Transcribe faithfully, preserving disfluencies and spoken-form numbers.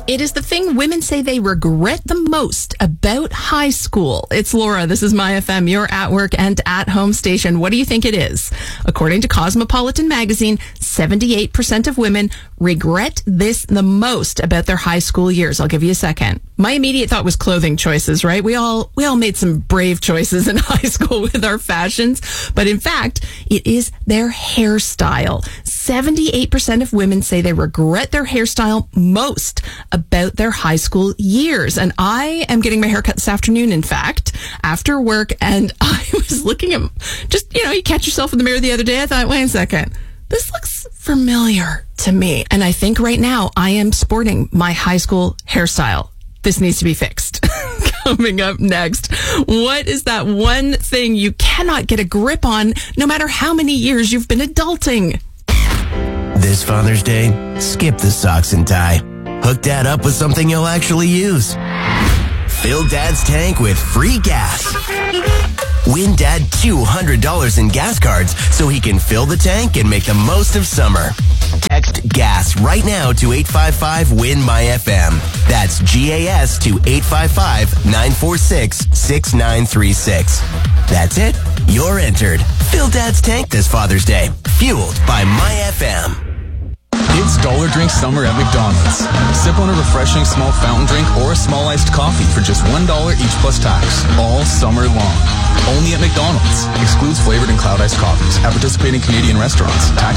It is the thing women say they regret the most about high school. It's Laura. This is My F M, your at work and at home station. What do you think it is? According to Cosmopolitan magazine, seventy-eight percent of women regret this the most about their high school years. I'll give you a second. My immediate thought was clothing choices, right? We all, we all made some brave choices in high school with our fashions, but in fact, it is their hairstyle. seventy-eight percent of women say they regret their hairstyle most about their high school years. And I am getting my hair cut this afternoon, in fact, after work. And I was looking at, just, you know, you catch yourself in the mirror the other day. I thought, wait a second, this looks familiar to me. And I think right now I am sporting my high school hairstyle. This needs to be fixed. Coming up next, what is that one thing you cannot get a grip on no matter how many years you've been adulting? This Father's Day, skip the socks and tie. Hook Dad up with something you'll actually use. Fill Dad's tank with free gas. Win Dad two hundred dollars in gas cards so he can fill the tank and make the most of summer. Text GAS right now to eight five five win my F M. That's G A S to eight five five nine four six six nine three six. That's it. You're entered. Fill Dad's tank this Father's Day. Fueled by My F M. It's Dollar Drink Summer at McDonald's. Sip on a refreshing small fountain drink or a small iced coffee for just one dollar each plus tax, all summer long. Only at McDonald's. Excludes flavored and cloud iced coffees at participating Canadian restaurants. Tax